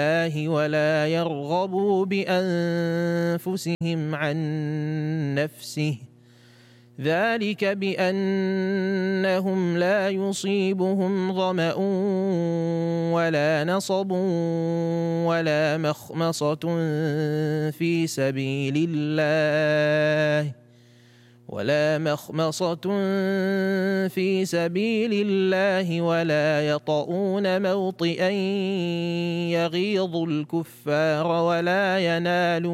ولا يرغبوا بأنفسهم عن نفسه، ذلك بأنهم لا يصيبهم ظمأ ولا نصب ولا مخمصة في سبيل الله ولا يطؤون موطئا يغيظ الكفار ولا